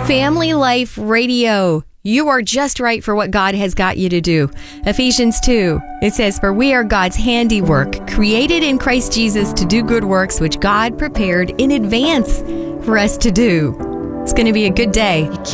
Family Life Radio. You are just right for what God has got you to do. Ephesians 2, it says, "For we are God's handiwork, created in Christ Jesus to do good works, which God prepared in advance for us to do." It's going to be a good day.